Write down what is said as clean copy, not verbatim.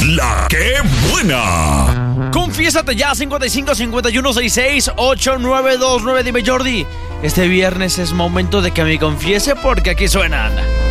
La que buena. Confiésate ya, 55 51 66 8929. Dime, Jordi, este viernes es momento de que me confiese porque aquí suenan